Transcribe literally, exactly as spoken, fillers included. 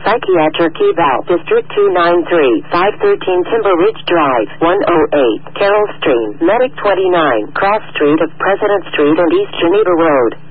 Psychiatric Eval, District two ninety-three, five thirteen Timber Ridge Drive, one oh eight, Carroll Stream, Medic twenty-nine, Cross Street of President Street and East Geneva Road.